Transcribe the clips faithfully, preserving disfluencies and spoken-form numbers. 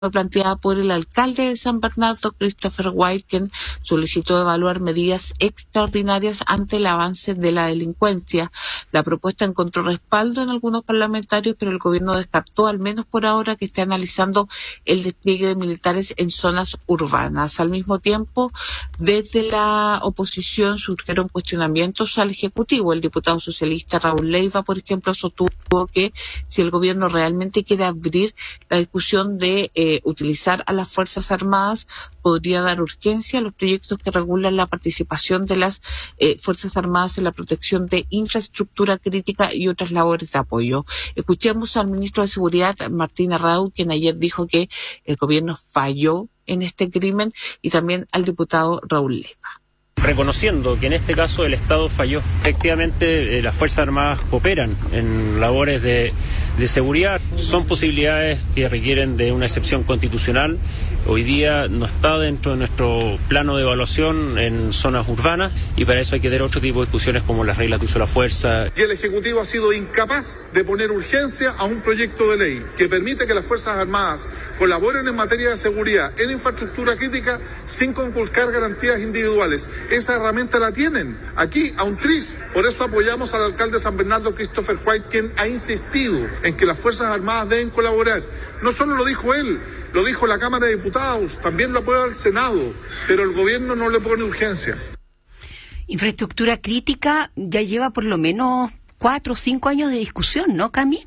planteada por el alcalde de San Bernardo, Christopher White, quien solicitó evaluar medidas extraordinarias ante el avance de la delincuencia. La propuesta encontró respaldo en algunos parlamentarios, pero el gobierno descartó, al menos por ahora, que esté analizando el despliegue de militares en zonas urbanas. Al mismo tiempo, desde la oposición surgieron cuestionamientos al Ejecutivo. El diputado socialista Raúl Leiva, por ejemplo, sostuvo que si el gobierno realmente quiere abrir la discusión de eh, utilizar a las Fuerzas Armadas, podría dar urgencia a los proyectos que regulan la participación de las eh, Fuerzas Armadas en la protección de infraestructura crítica y otras labores de apoyo. Escuchemos al ministro de Seguridad, Martín Arrau, quien ayer dijo que el gobierno falló en este crimen, y también al diputado Raúl Leiva. Reconociendo que en este caso el Estado falló. Efectivamente, eh, las Fuerzas Armadas cooperan en labores de, de seguridad. Son posibilidades que requieren de una excepción constitucional. Hoy día no está dentro de nuestro plano de evaluación en zonas urbanas, y para eso hay que tener otro tipo de discusiones como las reglas de uso de la fuerza. Y el Ejecutivo ha sido incapaz de poner urgencia a un proyecto de ley que permite que las Fuerzas Armadas colaboren en materia de seguridad, en infraestructura crítica, sin conculcar garantías individuales. Esa herramienta la tienen aquí, a un tris. Por eso apoyamos al alcalde de San Bernardo, Christopher White, quien ha insistido en que las Fuerzas Armadas deben colaborar. No solo lo dijo él, lo dijo la Cámara de Diputados, también lo aprueba el Senado, pero el gobierno no le pone urgencia. Infraestructura crítica ya lleva por lo menos cuatro o cinco años de discusión, ¿no, Cami?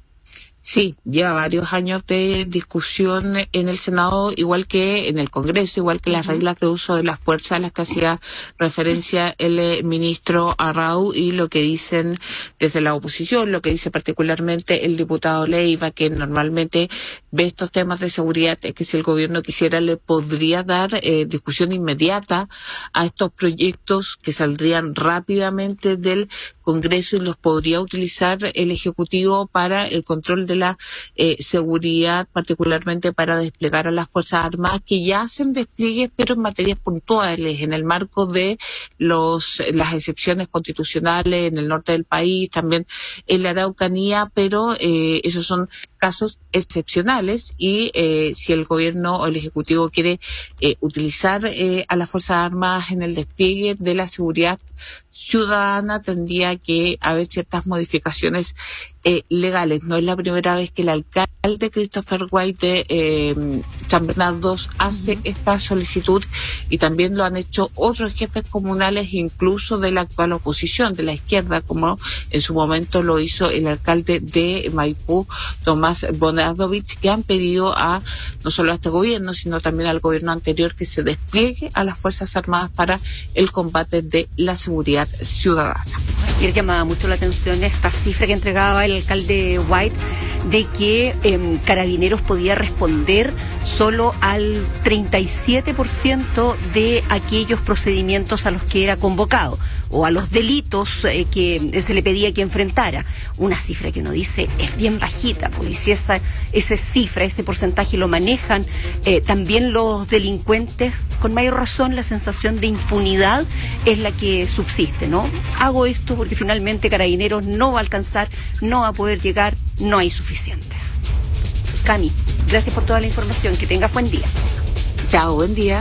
Sí, lleva varios años de discusión en el Senado, igual que en el Congreso, igual que las reglas de uso de las fuerzas a las que hacía referencia el eh, ministro Arrau, y lo que dicen desde la oposición, lo que dice particularmente el diputado Leiva, que normalmente ve estos temas de seguridad, es que si el gobierno quisiera le podría dar eh, discusión inmediata a estos proyectos que saldrían rápidamente del Congreso y los podría utilizar el Ejecutivo para el control de la eh, seguridad, particularmente para desplegar a las Fuerzas Armadas, que ya hacen despliegues, pero en materias puntuales, en el marco de los las excepciones constitucionales en el norte del país, también en la Araucanía, pero eh, esos son casos excepcionales, y eh, si el gobierno o el Ejecutivo quiere eh, utilizar eh, a las Fuerzas Armadas en el despliegue de la seguridad ciudadana, tendría que haber ciertas modificaciones eh, legales. No es la primera vez que el alcalde Christopher White de eh, San Bernardo hace esta solicitud, y también lo han hecho otros jefes comunales, incluso de la actual oposición, de la izquierda, como en su momento lo hizo el alcalde de Maipú, Tomás Bonadovich, que han pedido a no solo a este gobierno, sino también al gobierno anterior, que se despliegue a las Fuerzas Armadas para el combate de la seguridad ciudadana. Ayer llamaba mucho la atención esta cifra que entregaba el alcalde White, de que eh, Carabineros podía responder solo al treinta y siete por ciento de aquellos procedimientos a los que era convocado, o a los delitos eh, que se le pedía que enfrentara. Una cifra que uno dice es bien bajita, porque si esa, esa cifra, ese porcentaje lo manejan eh, también los delincuentes, con mayor razón la sensación de impunidad es la que subsiste, ¿no? Hago esto porque finalmente Carabineros no va a alcanzar, no va a poder llegar, no hay suficientes. Cami, gracias por toda la información, que tengas buen día. Chao, buen día.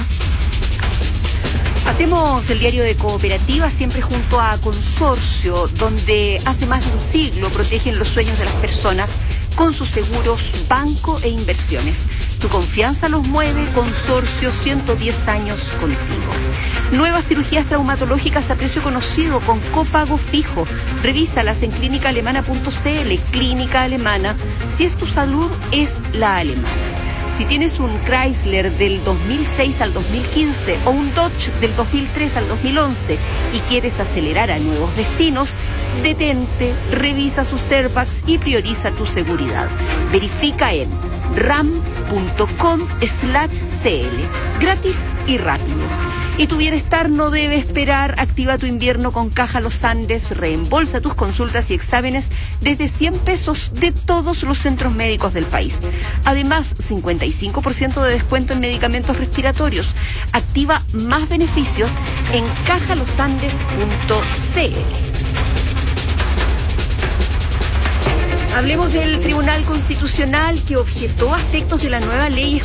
Hacemos el diario de Cooperativa siempre junto a Consorcio, donde hace más de un siglo protegen los sueños de las personas con sus seguros, banco e inversiones. Tu confianza los mueve, Consorcio, ciento diez años contigo. Nuevas cirugías traumatológicas a precio conocido con copago fijo. Revísalas en clínica alemana punto c l. Clínica Alemana, si es tu salud, es la alemana. Si tienes un Chrysler del dos mil seis al dos mil quince o un Dodge del dos mil tres al dos mil once y quieres acelerar a nuevos destinos, detente, revisa sus airbags y prioriza tu seguridad. Verifica en ram punto com slash cl. Gratis y rápido. Y tu bienestar no debe esperar. Activa tu invierno con Caja Los Andes. Reembolsa tus consultas y exámenes desde cien pesos de todos los centros médicos del país. Además, cincuenta y cinco por ciento de descuento en medicamentos respiratorios. Activa más beneficios en caja los andes punto c l. Hablemos del Tribunal Constitucional que objetó aspectos de la nueva ley